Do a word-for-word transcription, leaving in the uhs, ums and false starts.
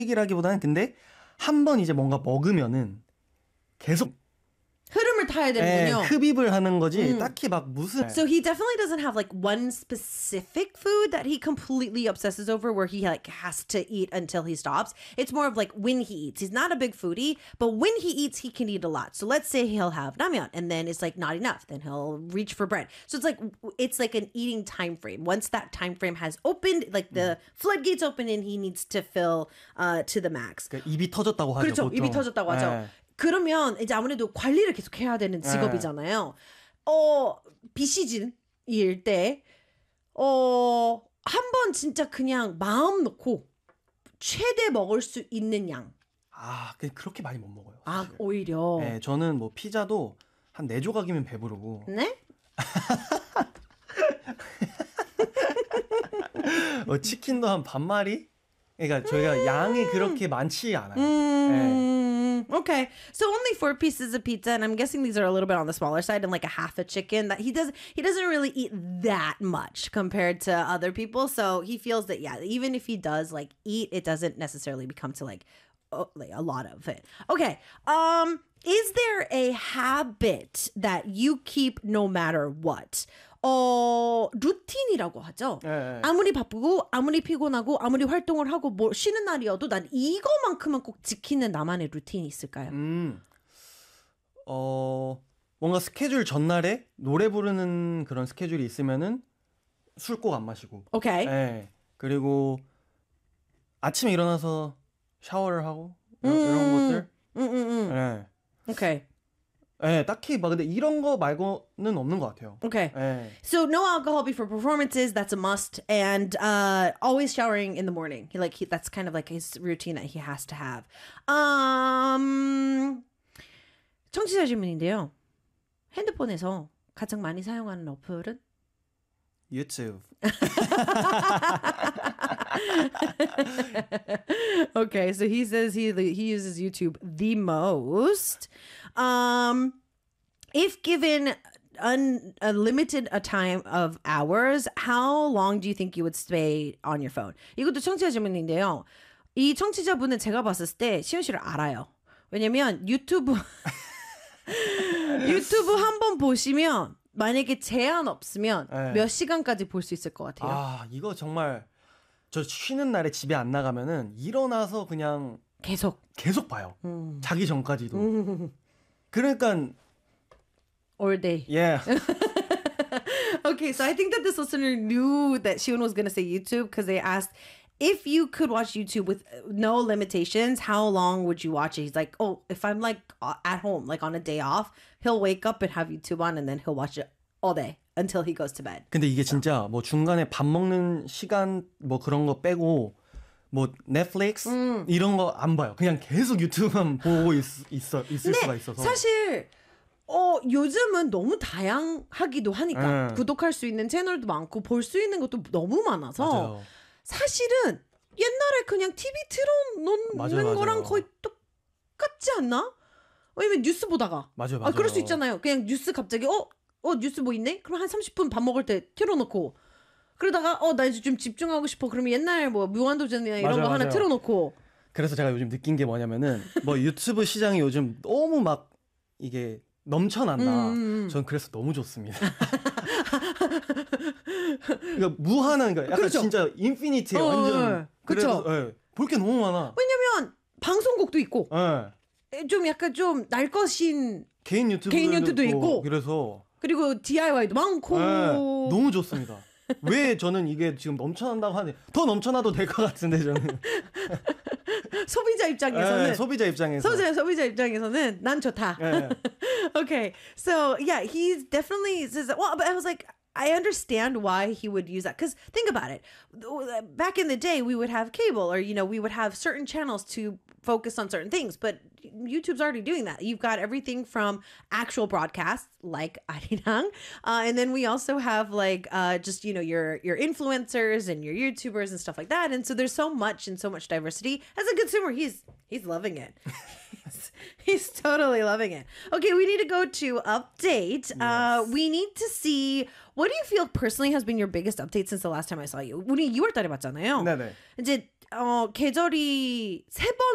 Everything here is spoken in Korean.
이라기보다는 근데 한 번 이제 뭔가 먹으면은 계속 흐름을 타야 되는군요. 예, 흡입을 하는 거지 음. 딱히 막 무슨 So he definitely doesn't have like one specific food that he completely obsesses over where he like has to eat until he stops. It's more of like when he eats. He's not a big foodie, but when he eats, he can eat a lot. So let's say he'll have ramyeon and then it's like not enough. Then he'll reach for bread. So it's like it's like an eating time frame. Once that time frame has opened, like the floodgates open and he needs to fill uh, to the max. 그러니까 입이 터졌다고 하죠. 그렇죠. 보통. 입이 터졌다고 하죠. 예. 그러면 이제 아무래도 관리를 계속 해야 되는 직업이잖아요. 어, 비시즌일 때, 어, 한 번 진짜 그냥 마음 놓고 최대 먹을 수 있는 양. 아, 그- 그렇게 많이 못 먹어요. 아, 사실. 오히려. 예, 저는 뭐 피자도 한 네 조각이면 배부르고 네? 어, 치킨도 한 반 마리? 그러니까 저희가 양이 그렇게 많지 않아요. 예. Mm, okay, so only four pieces of pizza, and I'm guessing these are a little bit on the smaller side, and like a half a chicken. That he does, he doesn't really eat that much compared to other people. So he feels that yeah, even if he does like eat, it doesn't necessarily become to like, oh, like a lot of it. Okay, um, is there a habit that you keep no matter what? 어, 루틴이라고 하죠. 예, 예. 아무리 바쁘고 아무리 피곤하고 아무리 활동을 하고 뭐 쉬는 날이어도 난 이거만큼은 꼭 지키는 나만의 루틴이 있을까요? 음, 어, 뭔가 스케줄 전날에 노래 부르는 그런 스케줄이 있으면은 술 꼭 안 마시고. 오케이. 예. 그리고 아침에 일어나서 샤워를 하고 이런, 이런 것들. 음, 음, 음. 예. 오케이. 예, 딱히 막 근데 이런 거 말고는 없는 것 같아요. 오케이. 예. So no alcohol before performances, that's a must, and uh, always showering in the morning. He like he, that's kind of like his routine that he has to have. Um, 청취자 질문인데요. 핸드폰에서 가장 많이 사용하는 어플은? 유튜브. Okay, so he says he he uses YouTube the most. Um, if given un, a limited a time of hours, how long do you think you would stay on your phone? 이것도 청취자 질문인데요. 이 청취자분은 제가 봤을 때 시현 씨를 알아요. 왜냐면 유튜브 유튜브 한 번 보시면 만약에 제한 없으면 네. 몇 시간까지 볼 수 있을 것 같아요. 아, 이거 정말 저 쉬는 날에 집에 안 나가면은 일어나서 그냥 계속. 계속 봐요. 음. 자기 전까지도. 그러니까 All day. 예. Okay, so I think that this listener knew that Shion was going to say YouTube because they asked if you could watch YouTube with no limitations, how long would you watch it? He's like, oh, if I'm like uh, at home, like on a day off, he'll wake up and have YouTube on and then he'll watch it all day until he goes to bed. 근데 이게 진짜 뭐 중간에 밥 먹는 시간 뭐 그런 거 빼고 뭐 넷플릭스 음. 이런 거 안 봐요. 그냥 계속 유튜브만 보고 있, 있어 있을 수가 있어서. 사실 어 요즘은 너무 다양하기도 하니까 음. 구독할 수 있는 채널도 많고 볼 수 있는 것도 너무 많아서 맞아요. 사실은 옛날에 그냥 티비 틀어놓는 맞아요, 맞아요. 거랑 거의 똑같지 않나? 왜냐면 뉴스 보다가 맞아요, 아 맞아요. 그럴 수 있잖아요. 그냥 뉴스 갑자기 어? 어 뉴스 뭐 있네? 그럼 한 삼십 분 밥 먹을 때 틀어놓고 그러다가 어 나 이제 좀 집중하고 싶어. 그러면 옛날 뭐 무한도전이나 이런 맞아요, 거 하나 맞아요. 틀어놓고 그래서 제가 요즘 느낀 게 뭐냐면은 뭐 유튜브 시장이 요즘 너무 막 이게 넘쳐난다. 음. 전 그래서 너무 좋습니다. 그러니까 무한한 그러니까 약간 그렇죠. 진짜 인피니티에 어, 완전 어, 그쵸. 그래서 예, 볼 게 너무 많아. 왜냐면 방송국도 있고 예. 좀 약간 좀 날 것인 개인 유튜브 개인 유튜브도 있고. 그래서 그리고 디아이와이도 많고 예, 너무 좋습니다. 왜 저는 이게 지금 넘쳐난다고 하는데 더 넘쳐나도 될 것 같은데 저는 소비자 입장에서는 예, 소비자 입장에서 소비자 소비자 입장에서는 난 좋다. 예. Okay, so yeah, he definitely says that. Well, but I was like, I understand why he would use that because think about it. Back in the day, we would have cable, or you know, we would have certain channels to focus on certain things, but YouTube's already doing that. You've got everything from actual broadcasts like Arirang, uh, and then we also have like uh, just you know your your influencers and your YouTubers and stuff like that. And so there's so much and so much diversity. As a consumer, he's he's loving it. he's, he's totally loving it. Okay, we need to go to update. Uh, we need to see what do you feel personally has been your biggest update since the last time I saw you. 우리 유월 달에 봤잖아요. 네네. 이제 어, 계절이 세 번